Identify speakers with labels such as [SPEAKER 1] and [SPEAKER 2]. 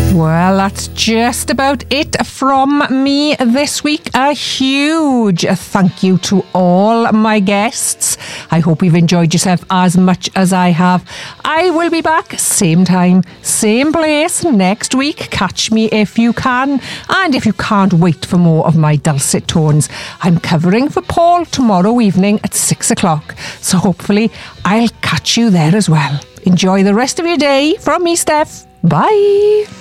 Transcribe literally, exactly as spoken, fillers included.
[SPEAKER 1] Well, that's just about it from me this week. A huge thank you to all my guests. I hope you've enjoyed yourself as much as I have. I will be back same time, same place next week. Catch me if you can. And if you can't wait for more of my dulcet tones, I'm covering for Paul tomorrow evening at six o'clock. So hopefully I'll catch you there as well. Enjoy the rest of your day. From me, Steph. Bye.